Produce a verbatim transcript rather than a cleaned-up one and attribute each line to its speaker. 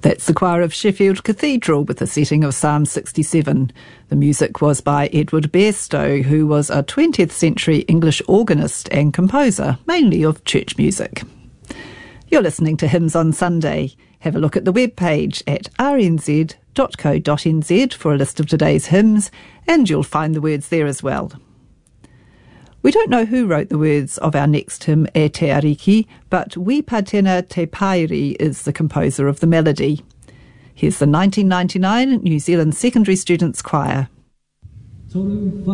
Speaker 1: That's the choir of Sheffield Cathedral with a setting of Psalm sixty-seven. The music was by Edward Bairstow, who was a twentieth century English organist and composer, mainly of church music. You're listening to Hymns on Sunday. Have a look at the webpage at r n z dot co dot n z for a list of today's hymns, and you'll find the words there as well. We don't know who wrote the words of our next hymn, E Te Ariki, but Wipatena Te Pairi is the composer of the melody. Here's the nineteen ninety-nine New Zealand Secondary Students Choir.